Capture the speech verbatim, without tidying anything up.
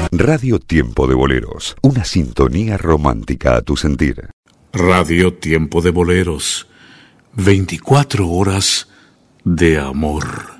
Radio Tiempo de Boleros, una sintonía romántica a tu sentir. Radio Tiempo de Boleros, veinticuatro horas de amor.